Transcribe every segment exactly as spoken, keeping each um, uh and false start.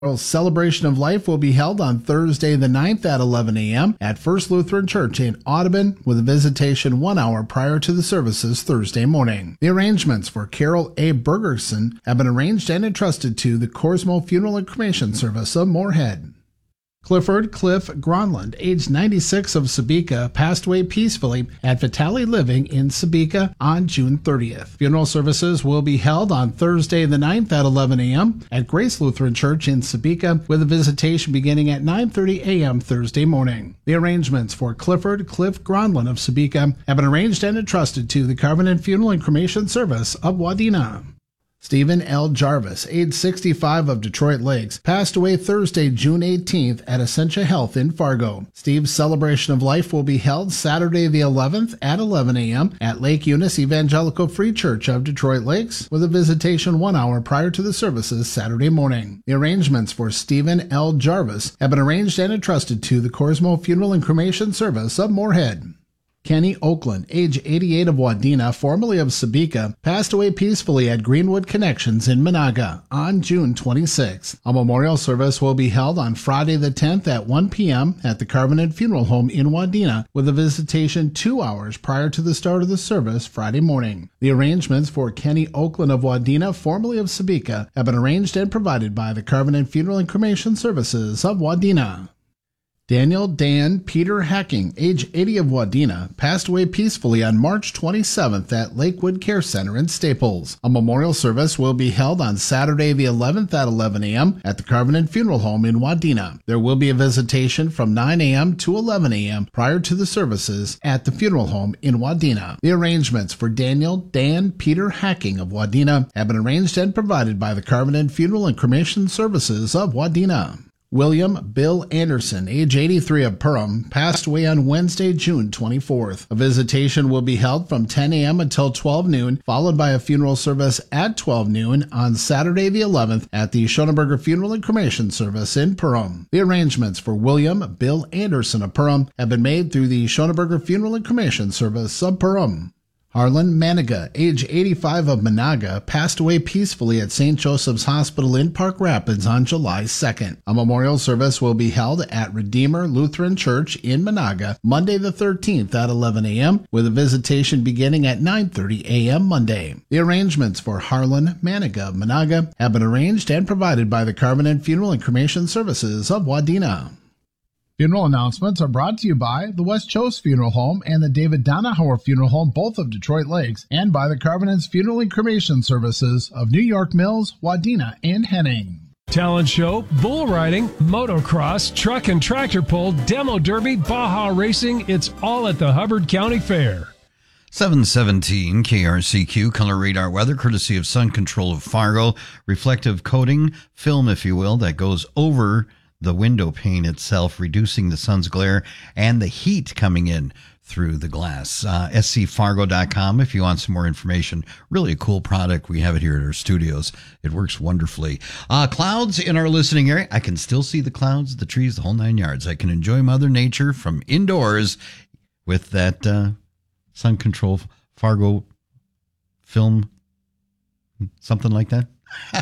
Celebration of Life will be held on Thursday the ninth at eleven a.m. at First Lutheran Church in Audubon, with a visitation one hour prior to the services Thursday morning. The arrangements for Carol A. Bergerson have been arranged and entrusted to the Corsmo Funeral and Cremation Service of Moorhead. Clifford Cliff Gronland, age ninety-six, of Sebeka, passed away peacefully at Vitale Living in Sebeka on June thirtieth. Funeral services will be held on Thursday the ninth at eleven a.m. at Grace Lutheran Church in Sebeka, with a visitation beginning at nine thirty a.m. Thursday morning. The arrangements for Clifford Cliff Gronland of Sebeka have been arranged and entrusted to the Covenant Funeral and Cremation Service of Wadena. Stephen L. Jarvis, age sixty-five, of Detroit Lakes, passed away Thursday, June eighteenth at Essentia Health in Fargo. Steve's celebration of life will be held Saturday the eleventh at eleven a.m. at Lake Eunice Evangelical Free Church of Detroit Lakes, with a visitation one hour prior to the services Saturday morning. The arrangements for Stephen L. Jarvis have been arranged and entrusted to the Corsmo Funeral and Cremation Service of Moorhead. Kenny Oakland, age eighty-eight, of Wadena, formerly of Sebeka, passed away peacefully at Greenwood Connections in Monaga on June twenty-sixth. A memorial service will be held on Friday the tenth at one p.m. at the Covenant Funeral Home in Wadena, with a visitation two hours prior to the start of the service Friday morning. The arrangements for Kenny Oakland of Wadena, formerly of Sebeka, have been arranged and provided by the Covenant Funeral and Cremation Services of Wadena. Daniel Dan Peter Hacking, age eighty, of Wadena, passed away peacefully on March twenty-seventh at Lakewood Care Center in Staples. A memorial service will be held on Saturday the eleventh at eleven a.m. at the Covenant Funeral Home in Wadena. There will be a visitation from nine a.m. to eleven a.m. prior to the services at the funeral home in Wadena. The arrangements for Daniel Dan Peter Hacking of Wadena have been arranged and provided by the Covenant Funeral and Cremation Services of Wadena. William Bill Anderson, age eighty-three, of Perham, passed away on Wednesday, June twenty-fourth. A visitation will be held from ten a.m. until twelve noon, followed by a funeral service at twelve noon on Saturday the eleventh at the Schoenberger Funeral and Cremation Service in Perham. The arrangements for William Bill Anderson of Perham have been made through the Schoenberger Funeral and Cremation Service of Perham. Harlan Maniga, age eighty-five, of Monaga, passed away peacefully at Saint Joseph's Hospital in Park Rapids on July second. A memorial service will be held at Redeemer Lutheran Church in Monaga Monday the thirteenth at eleven a.m., with a visitation beginning at nine thirty a.m. Monday. The arrangements for Harlan Maniga of Monaga have been arranged and provided by the Covenant Funeral and Cremation Services of Wadena. Funeral announcements are brought to you by the West Chose Funeral Home and the David Donahauer Funeral Home, both of Detroit Lakes, and by the Covenant's Funeral and Cremation Services of New York Mills, Wadena, and Henning. Talent show, bull riding, motocross, truck and tractor pull, demo derby, Baja racing, it's all at the Hubbard County Fair. seven seventeen K R C Q, color radar weather, courtesy of Sun Control of Fargo. Reflective coating, film if you will, that goes over the window pane itself, reducing the sun's glare and the heat coming in through the glass. Uh, S C Fargo dot com if you want some more information. Really a cool product. We have it here at our studios. It works wonderfully. Uh, clouds in our listening area. I can still see the clouds, the trees, the whole nine yards. I can enjoy Mother Nature from indoors with that uh, Sun Control Fargo film, something like that.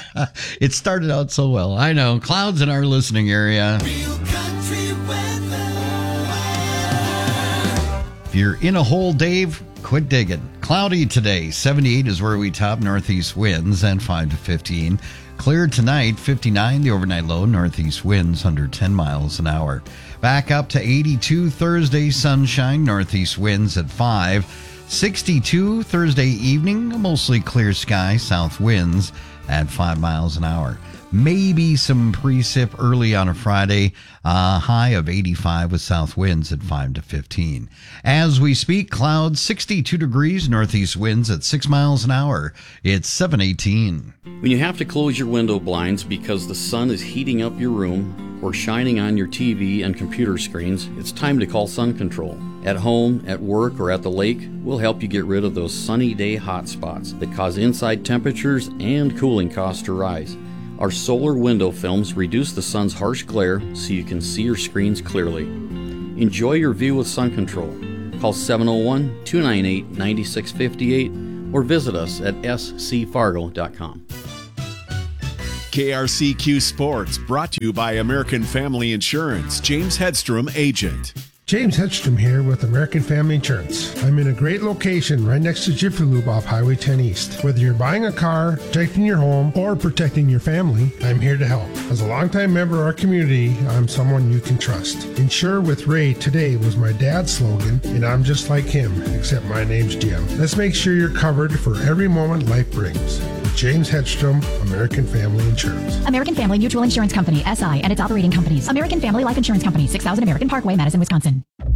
It started out so well. I know. Clouds in our listening area. Real country weather. If you're in a hole, Dave, quit digging. Cloudy today. seventy-eight is where we top. Northeast winds and five to fifteen. Clear tonight. fifty-nine, the overnight low. Northeast winds under ten miles an hour. Back up to eighty-two Thursday. Sunshine. Northeast winds at five. sixty-two Thursday evening. Mostly clear sky. South winds at five miles an hour. Maybe some precip early on a Friday. Uh, high of eighty-five with south winds at five to fifteen. As we speak, clouds sixty-two degrees, northeast winds at six miles an hour. It's seven eighteen. When you have to close your window blinds because the sun is heating up your room or shining on your T V and computer screens, it's time to call Sun Control. At home, at work, or at the lake, we'll help you get rid of those sunny day hot spots that cause inside temperatures and cooling costs to rise. Our solar window films reduce the sun's harsh glare so you can see your screens clearly. Enjoy your view with Sun Control. Call seven oh one, two nine eight, nine six five eight or visit us at S C Fargo dot com. K R C Q Sports, brought to you by American Family Insurance. James Hedstrom, agent. James Hedstrom here with American Family Insurance. I'm in a great location right next to Jiffy Lube off Highway ten East. Whether you're buying a car, protecting your home, or protecting your family, I'm here to help. As a longtime member of our community, I'm someone you can trust. Insure with Ray today was my dad's slogan, and I'm just like him, except my name's Jim. Let's make sure you're covered for every moment life brings. With James Hedstrom, American Family Insurance. American Family Mutual Insurance Company, S I, and its operating companies. American Family Life Insurance Company, six thousand American Parkway, Madison, Wisconsin.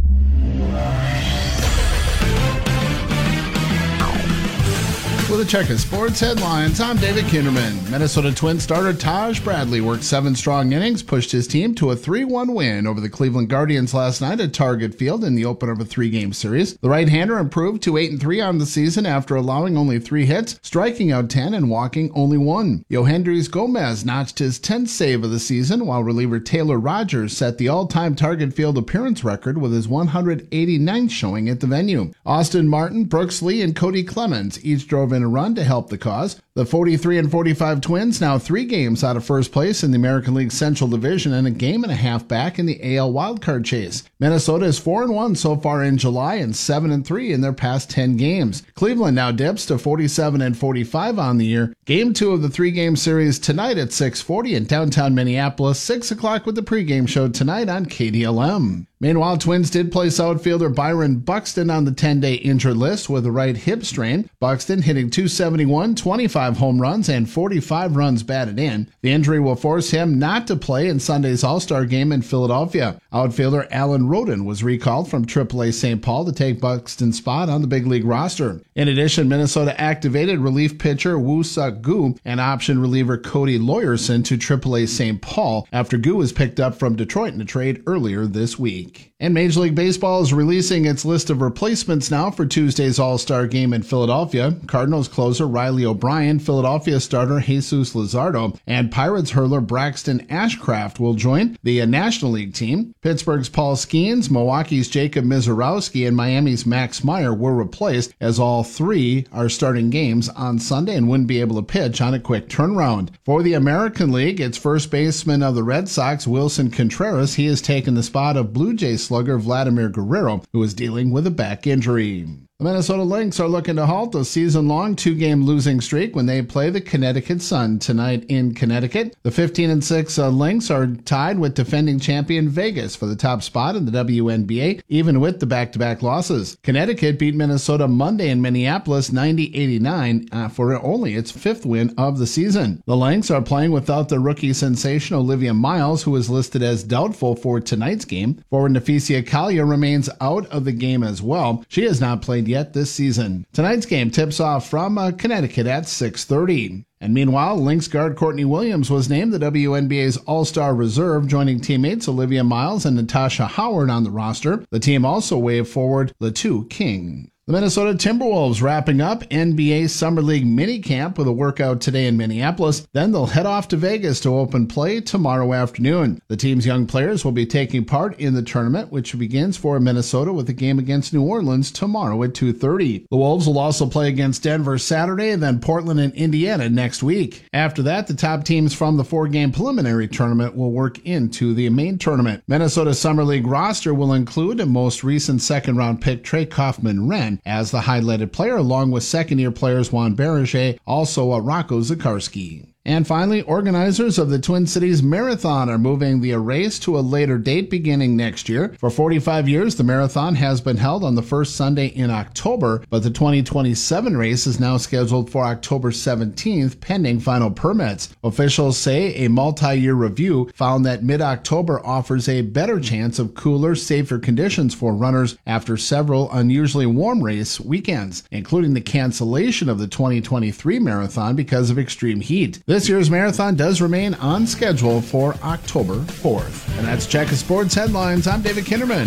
With a check of sports headlines, I'm David Kinderman. Minnesota Twins starter Taj Bradley worked seven strong innings, pushed his team to a three one win over the Cleveland Guardians last night at Target Field in the opener of a three-game series. The right-hander improved to eight and three on the season after allowing only three hits, striking out ten and walking only one. Yohendrys Gomez notched his tenth save of the season, while reliever Taylor Rogers set the all-time Target Field appearance record with his one hundred eighty-ninth showing at the venue. Austin Martin, Brooks Lee, and Cody Clemens each drove in a run to help the cause. The forty-three and forty-five Twins now three games out of first place in the American League Central Division and a game and a half back in the A L wildcard chase. Minnesota is four and one so far in July and seven and three in their past ten games. Cleveland now dips to forty-seven and forty-five on the year. Game two of the three-game series tonight at six forty in downtown Minneapolis, six o'clock with the pregame show tonight on K D L M. Meanwhile, Twins did place outfielder Byron Buxton on the ten-day injured list with a right hip strain. Buxton hitting two seventy-one, twenty-five home runs, and forty-five runs batted in. The injury will force him not to play in Sunday's All-Star game in Philadelphia. Outfielder Alan Roden was recalled from triple A Saint Paul to take Buxton's spot on the big league roster. In addition, Minnesota activated relief pitcher Woo-Suk Gu and option reliever Cody Lawyerson to triple A Saint Paul after Gu was picked up from Detroit in a trade earlier this week. And Major League Baseball is releasing its list of replacements now for Tuesday's All-Star game in Philadelphia. Cardinals closer Riley O'Brien, Philadelphia starter Jesus Luzardo, and Pirates hurler Braxton Ashcraft will join the National League team. Pittsburgh's Paul Skeens, Milwaukee's Jacob Mizorowski, and Miami's Max Meyer were replaced, as all three are starting games on Sunday and wouldn't be able to pitch on a quick turnaround. For the American League, its first baseman of the Red Sox, Wilson Contreras, he has taken the spot of Blue Jays slugger Vladimir Guerrero, who is dealing with a back injury. The Minnesota Lynx are looking to halt a season-long two-game losing streak when they play the Connecticut Sun tonight in Connecticut. The fifteen and six uh, Lynx are tied with defending champion Vegas for the top spot in the W N B A, even with the back-to-back losses. Connecticut beat Minnesota Monday in Minneapolis ninety eighty-nine uh, for only its fifth win of the season. The Lynx are playing without the rookie sensation Olivia Miles, who is listed as doubtful for tonight's game. Forward Neficia Kalia remains out of the game as well. She has not played yet this season. Tonight's game tips off from uh, Connecticut at six thirty. And meanwhile, Lynx guard Courtney Williams was named the W N B A's All-Star Reserve, joining teammates Olivia Miles and Natasha Howard on the roster. The team also waved forward Latu King. The Minnesota Timberwolves wrapping up N B A Summer League minicamp with a workout today in Minneapolis. Then they'll head off to Vegas to open play tomorrow afternoon. The team's young players will be taking part in the tournament, which begins for Minnesota with a game against New Orleans tomorrow at two thirty. The Wolves will also play against Denver Saturday and then Portland and Indiana next week. After that, the top teams from the four-game preliminary tournament will work into the main tournament. Minnesota's Summer League roster will include a most recent second-round pick Trey Kaufman-Renn as the highlighted player, along with second-year players Juan Berger, also a Rocco Zakarski. And finally, organizers of the Twin Cities Marathon are moving the race to a later date beginning next year. For forty-five years, the marathon has been held on the first Sunday in October, but the twenty twenty-seven race is now scheduled for October seventeenth, pending final permits. Officials say a multi-year review found that mid-October offers a better chance of cooler, safer conditions for runners after several unusually warm race weekends, including the cancellation of the twenty twenty-three marathon because of extreme heat. This year's marathon does remain on schedule for October fourth. And that's Check of Sports Headlines. I'm David Kinderman.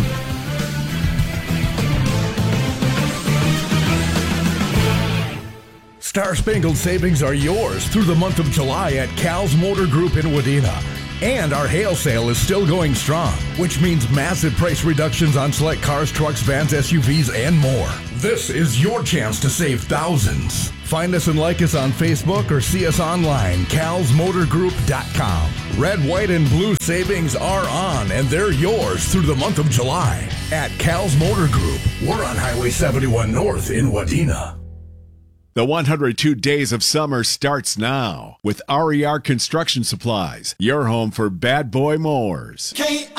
Star Spangled savings are yours through the month of July at Cal's Motor Group in Wadena. And our hail sale is still going strong, which means massive price reductions on select cars, trucks, vans, S U Vs, and more. This is your chance to save thousands. Find us and like us on Facebook or see us online, cals motor group dot com. Red, white, and blue savings are on, and they're yours through the month of July at Cal's Motor Group. We're on Highway seventy-one North in Wadena. The one hundred two Days of Summer starts now with R E R Construction Supplies, your home for bad boy mowers. K